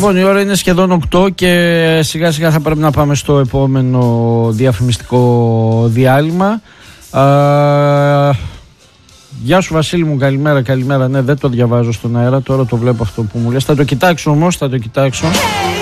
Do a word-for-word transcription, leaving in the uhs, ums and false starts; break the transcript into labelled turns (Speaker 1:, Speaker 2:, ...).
Speaker 1: Λοιπόν, η ώρα είναι σχεδόν οκτώ και σιγά σιγά θα πρέπει να πάμε στο επόμενο διαφημιστικό διάλειμμα. Α, γεια σου Βασίλη μου, καλημέρα, καλημέρα. Ναι, δεν το διαβάζω στον αέρα, τώρα το βλέπω αυτό που μου λες. Θα το κοιτάξω όμως, θα το κοιτάξω.